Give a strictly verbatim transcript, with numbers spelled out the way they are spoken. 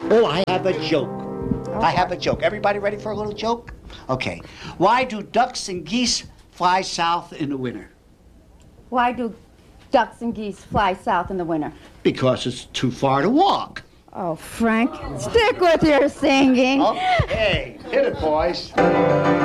Oh, I have a joke. I have a joke. Everybody ready for a little joke? Okay. Why do ducks and geese fly south in the winter? Why do ducks and geese fly south in the winter? Because it's too far to walk. Oh, Frank, stick with your singing. Okay. Hit it, boys.